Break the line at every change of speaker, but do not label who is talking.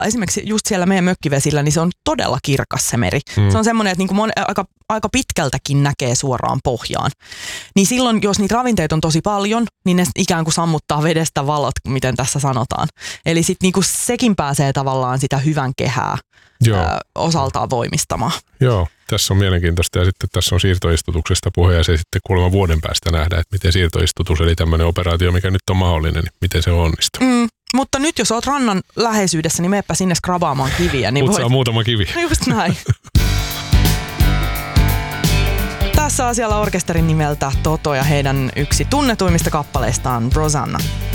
esimerkiksi just siellä meidän mökkivesillä, niin se on todella kirkas se meri. Se on semmoinen, että niinku aika pitkältäkin näkee suoraan pohjaan. Niin silloin, jos niitä ravinteita on tosi paljon, niin ne ikään kuin sammuttaa vedestä valot, miten tässä sanotaan. Eli sitten niinku sekin pääsee tavallaan sitä hyvän kehää osaltaan voimistamaan.
Joo, tässä on mielenkiintoista ja sitten tässä on siirtoistutuksesta puhe ja se sitten kuulemma vuoden päästä nähdään, että miten siirtoistutus eli tämmöinen operaatio, mikä nyt on mahdollinen, niin miten se onnistuu.
Mutta nyt jos oot rannan läheisyydessä, niin meepä sinne skrabaamaan kiviä. Niin
Putsaa muutama kivi.
Just näin. Tässä asialla orkesterin nimeltä Toto ja heidän yksi tunnetuimmista kappaleistaan Rosanna.